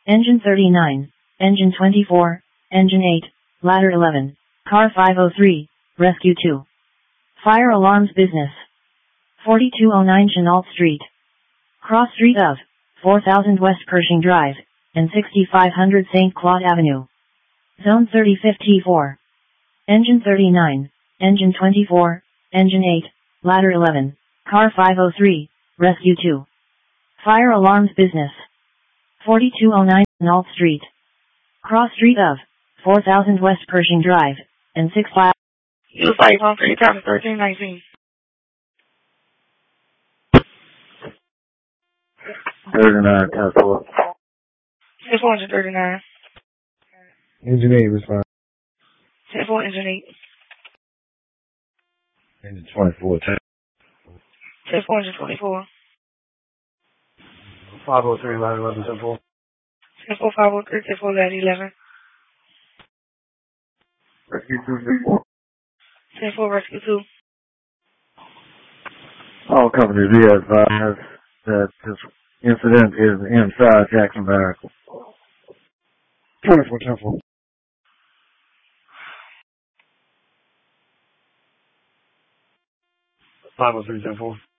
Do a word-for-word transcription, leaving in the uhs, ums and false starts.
Engine thirty-nine, Engine twenty-four, Engine eight, Ladder eleven, Car five oh three, Rescue two. Fire alarms business. forty-two oh nine Chenault Street. Cross Street of four thousand West Pershing Drive, and sixty-five hundred Saint Claude Avenue. Zone thirty-fifth T four. Engine thirty-nine, Engine twenty-four, Engine eight, Ladder eleven, Car five oh three, Rescue two. Fire alarms business. forty-two oh nine Chenault Street. Cross Street of four thousand West Pershing Drive, and six five. You fight on three times thirteen nineteen. thirty-nine, ten four. ten four, engine thirty-nine. Engine eight, respond. ten four, engine eight. Engine twenty-four, ten. ten four, engine twenty-four. five oh three, line eleven, ten four. ten four, five oh three, ten four, line eleven. Rescue two, ten four. ten four, rescue two. All companies be advised that this incident is inside Jackson Barracks. twenty-four, ten four. five oh three, ten four.